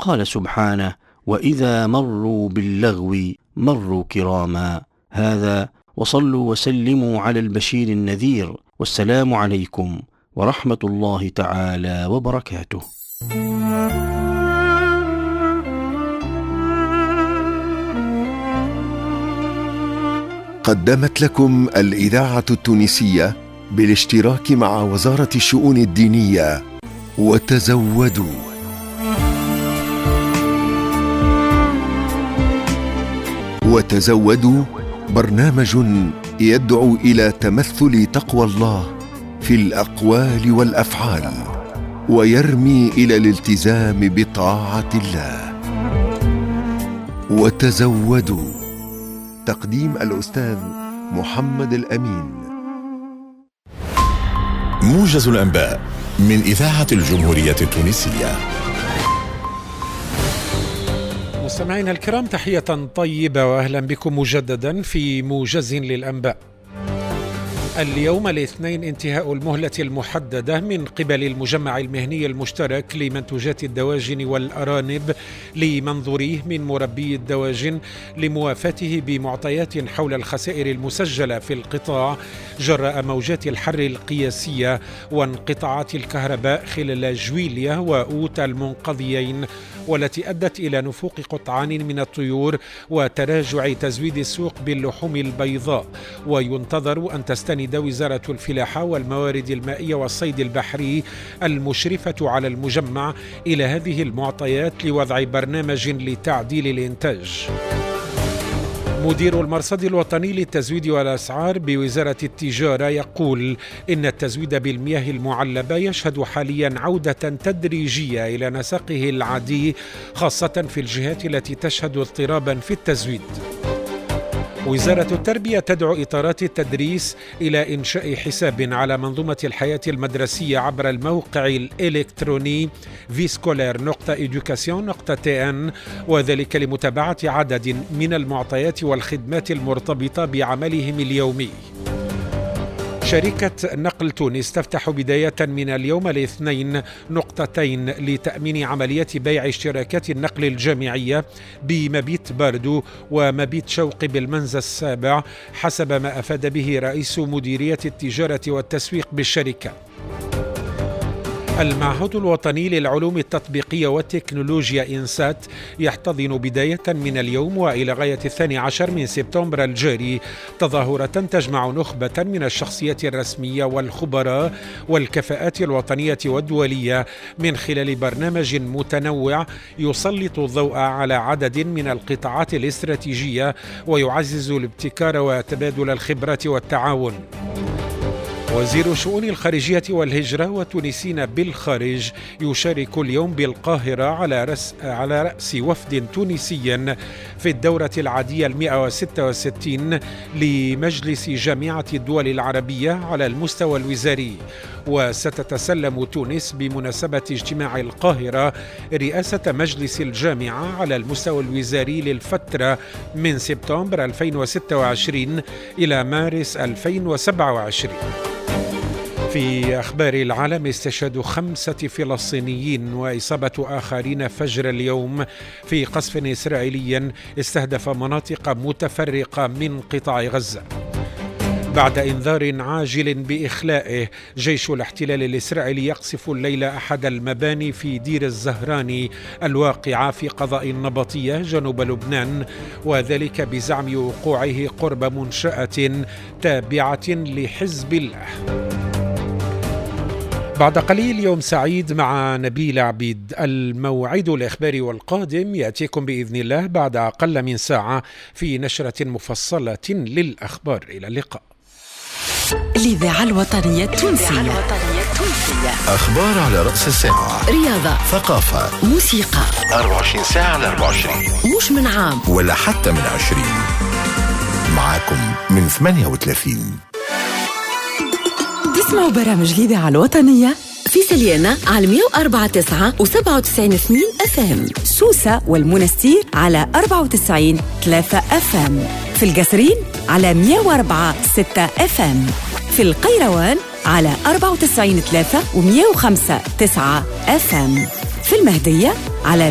قال سبحانه: وإذا مروا باللغو مروا كراما. هذا، وصلوا وسلموا على البشير النذير، والسلام عليكم ورحمة الله تعالى وبركاته. قدمت لكم الإذاعة التونسية بالاشتراك مع وزارة الشؤون الدينية وتزودوا. وتزودوا برنامج يدعو إلى تمثل تقوى الله في الأقوال والأفعال، ويرمي إلى الالتزام بطاعة الله. وتزودوا، تقديم الأستاذ محمد الأمين. موجز الأنباء من إذاعة الجمهورية التونسية. مستمعينا الكرام، تحية طيبة وأهلا بكم مجددا في موجز للأنباء. اليوم الاثنين انتهاء المهلة المحددة من قبل المجمع المهني المشترك لمنتوجات الدواجن والأرانب لمنظوريه من مربي الدواجن لموافاته بمعطيات حول الخسائر المسجلة في القطاع جراء موجات الحر القياسية وانقطاعات الكهرباء خلال جويليا وأوتا المنقضيين، والتي أدت إلى نفوق قطعان من الطيور وتراجع تزويد السوق باللحوم البيضاء. وينتظر أن تستند وزارة الفلاحة والموارد المائية والصيد البحري المشرفة على المجمع إلى هذه المعطيات لوضع برنامج لتعديل الإنتاج. مدير المرصد الوطني للتزويد والأسعار بوزارة التجارة يقول إن التزويد بالمياه المعلبة يشهد حاليا عودة تدريجية إلى نسقه العادي، خاصة في الجهات التي تشهد اضطرابا في التزويد. وزارة التربية تدعو إطارات التدريس إلى إنشاء حساب على منظومة الحياة المدرسية عبر الموقع الإلكتروني viscolaire.education.tn، وذلك لمتابعة عدد من المعطيات والخدمات المرتبطة بعملهم اليومي. شركة نقل تونس تفتح بداية من اليوم الاثنين نقطتين لتأمين عملية بيع اشتراكات النقل الجامعية بمبيت باردو ومبيت شوقي بالمنزل السابع، حسب ما أفاد به رئيس مديرية التجارة والتسويق بالشركة. المعهد الوطني للعلوم التطبيقية والتكنولوجيا إنسات يحتضن بداية من اليوم وإلى غاية 12 من سبتمبر الجاري تظاهرة تجمع نخبة من الشخصيات الرسمية والخبراء والكفاءات الوطنية والدولية من خلال برنامج متنوع يسلط الضوء على عدد من القطاعات الاستراتيجية ويعزز الابتكار وتبادل الخبرات والتعاون. وزير شؤون الخارجية والهجرة والتونسيين بالخارج يشارك اليوم بالقاهرة على رأس وفد تونسي في الدورة العادية 166 لمجلس جامعة الدول العربية على المستوى الوزاري. وستتسلم تونس بمناسبة اجتماع القاهرة رئاسة مجلس الجامعة على المستوى الوزاري للفترة من سبتمبر 2026 إلى مارس 2027. في أخبار العالم، استشهاد 5 فلسطينيين وإصابة آخرين فجر اليوم في قصف إسرائيلي استهدف مناطق متفرقة من قطاع غزة. بعد إنذار عاجل بإخلائه، جيش الاحتلال الإسرائيلي يقصف الليلة أحد المباني في دير الزهراني الواقعة في قضاء النبطية جنوب لبنان، وذلك بزعم وقوعه قرب منشأة تابعة لحزب الله. بعد قليل يوم سعيد مع نبيل عبيد. الموعد الإخباري والقادم يأتيكم بإذن الله بعد أقل من ساعة في نشرة مفصلة للأخبار. إلى اللقاء. الإذاعة الوطنية التونسية. أخبار على رأس الساعة، رياضة، ثقافة، موسيقى، 24 ساعة على 24، مش من عام ولا حتى من 20. معاكم من 38. تسمعوا برامج الإذاعة الوطنية في سليانة على 104.9 و97.2 FM، سوسة والمنستير على 94.3 FM، في القصرين على 104.6 FM، في القيروان على 94.3 و105.9 FM، في المهدية على